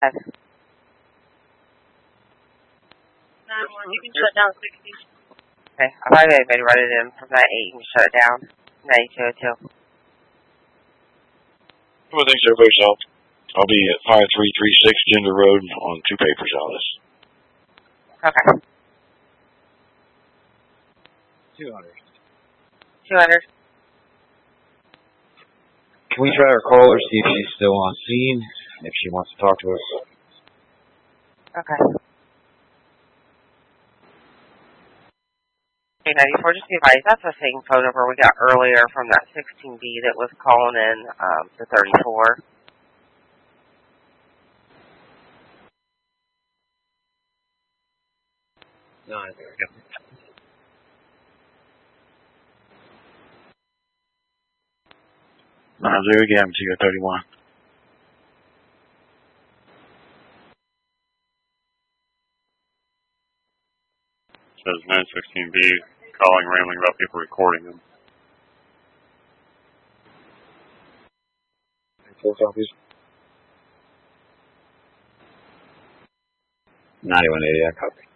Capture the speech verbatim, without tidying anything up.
Okay. nine one, you can shut down sixty. Okay, I'll probably maybe run it in from that eight and shut it down. ninety-two oh two. Well, thanks everybody's help. I'll be at five three three six Gender Road on two papers out of this. Okay. two hundred. two hundred. Can we try to call her, see if she's still on scene, if she wants to talk to us? Okay. Okay, ninety-four, just be advised, that's the same phone number we got earlier from that sixteen B that was calling in um, to thirty-four. No, I think we nine zero again, two thirty-one. Says nine sixteen B calling rambling about people recording them. Four copies. ninety-one eighty, I copy.